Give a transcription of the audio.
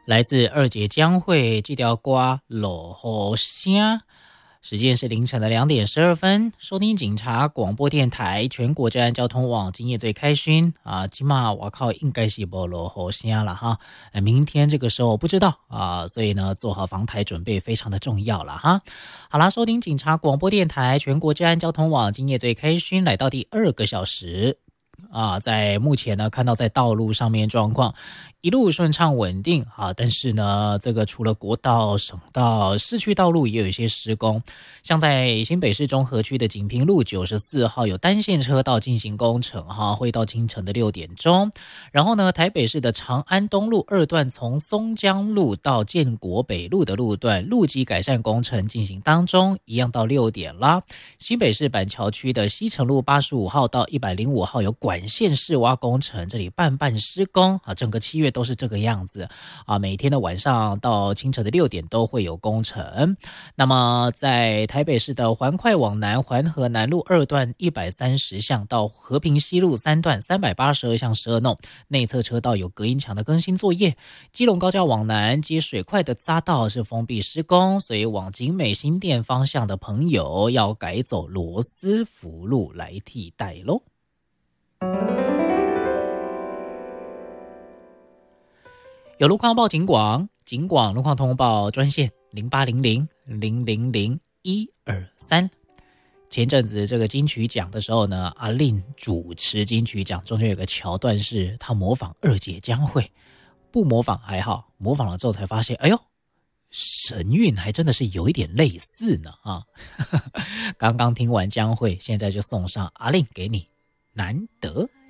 来自二姐江蕙这条歌落雨声。时间是凌晨的2点12分，收听警察广播电台全国治安交通网，今夜最开勋啊！今嘛我靠，应该是没落雨声了哈。明天这个时候不知道啊，所以呢，做好防台准备非常的重要了哈。好啦，收听警察广播电台全国治安交通网，今夜最开勋来到第2个小时。在目前呢，看到在道路上面状况一路顺畅稳定啊，但是呢，这个除了国道、省道、市区道路也有一些施工，像在新北市中和区的锦屏路94号有单线车道进行工程哈，会到清晨的6点钟。然后呢，台北市的长安东路2段从松江路到建国北路的路段路基改善工程进行当中，一样到6点啦。新北市板桥区的西城路85号到105号有管线室挖工程，这里半施工啊，整个7月都是这个样子啊，每天的晚上到清晨的6点都会有工程。那么在台北市的环快往南环河南路2段130巷到和平西路3段382巷12弄内侧车道有隔音墙的更新作业。基隆高架往南接水块的匝道是封闭施工，所以往景美新店方向的朋友要改走罗斯福路来替代咯。有路况报警广路况通报专线0800000123。前阵子这个金曲奖的时候呢，阿令主持金曲奖，中间有个桥段是他模仿二姐江蕙，不模仿还好，模仿了之后才发现，哎呦，神韵还真的是有一点类似呢啊！刚刚听完江蕙，现在就送上阿令给你，难得。